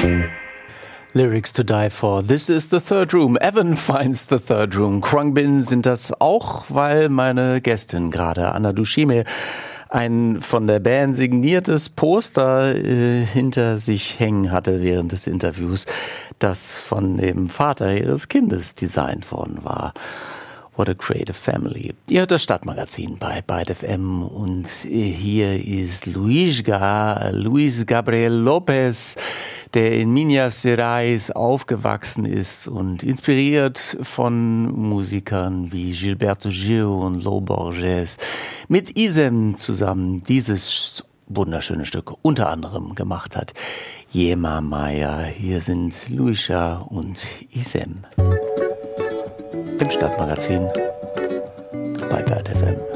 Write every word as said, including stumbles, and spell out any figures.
Lyrics to Die For. This is the third room. Evan finds the third room. Khruangbin sind das auch, weil meine Gästin gerade, Anna Dushime, ein von der Band signiertes Poster äh, hinter sich hängen hatte während des Interviews, das von dem Vater ihres Kindes designt worden war. What a creative family. Ihr hört das Stadtmagazin bei Byte F M und hier ist Luis, Ga, Luis Gabriel Lopez, der in Minas Gerais aufgewachsen ist und inspiriert von Musikern wie Gilberto Gil und Lo Borges mit Isem zusammen dieses wunderschöne Stück unter anderem gemacht hat. Yema Maya, hier sind Luisa und Isem im Stadtmagazin bei Byte F M.